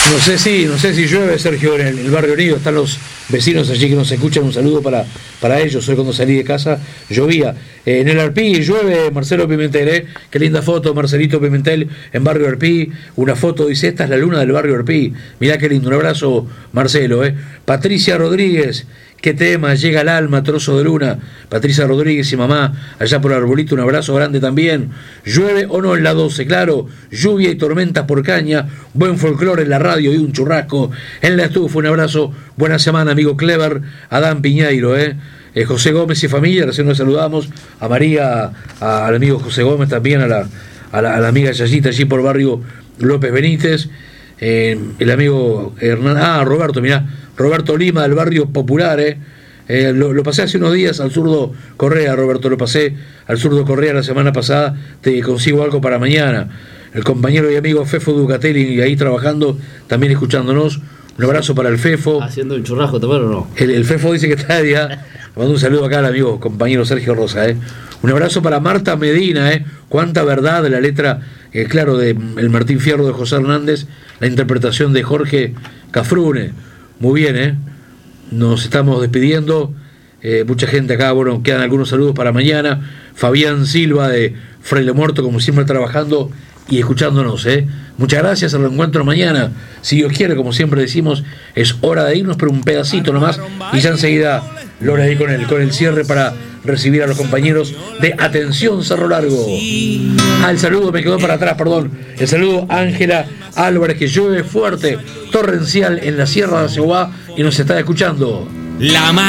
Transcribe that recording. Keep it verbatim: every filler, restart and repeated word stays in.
No sé si, no sé si llueve, Sergio, en el, el barrio Unido. Están los vecinos allí que nos escuchan. Un saludo para, para ellos. Hoy cuando salí de casa llovía. Eh, en el Arpí llueve, Marcelo Pimentel, ¿eh? Qué linda foto, Marcelito Pimentel en barrio Arpí. Una foto, dice, esta es la luna del barrio Arpí. Mirá qué lindo. Un abrazo, Marcelo, ¿eh? Patricia Rodríguez. Qué tema, llega al alma, trozo de luna. Patricia Rodríguez y mamá, allá por Arbolito, un abrazo grande también. Llueve o no en la doce, claro. Lluvia y tormentas por caña. Buen folclore en la radio y un churrasco en la estufa. Un abrazo, buena semana, amigo Clever. Adán Piñeiro, ¿eh? eh José Gómez y familia, recién nos saludamos. A María, a, al amigo José Gómez también, a la, a la, a la amiga Yayita, allí por barrio López Benítez. Eh, el amigo Hernán, ah, Roberto, mirá, Roberto Lima del barrio Popular, eh. Eh, lo, lo pasé hace unos días al zurdo Correa, Roberto, lo pasé al zurdo Correa la semana pasada, te consigo algo para mañana. El compañero y amigo Fefo Ducatelli, y ahí trabajando, también escuchándonos. Un abrazo para el Fefo. ¿Haciendo el churrasco también o no? El, el Fefo dice que está ya. Le mando un saludo acá al amigo compañero Sergio Rosa, eh. Un abrazo para Marta Medina, eh. Cuánta verdad de la letra, eh, claro, de El Martín Fierro de José Hernández, la interpretación de Jorge Cafrune. Muy bien, eh. Nos estamos despidiendo. Eh, mucha gente acá, bueno, quedan algunos saludos para mañana. Fabián Silva de Fraile Muerto, como siempre, trabajando y escuchándonos, ¿eh? Muchas gracias, al encuentro mañana. Si Dios quiere, como siempre decimos, es hora de irnos, pero un pedacito nomás. Y ya enseguida Lola ahí con el, con el cierre para recibir a los compañeros de Atención Cerro Largo. Ah, el saludo me quedó para atrás, perdón. El saludo a Ángela Álvarez, que llueve fuerte, torrencial en la Sierra de Cebá y nos está escuchando. La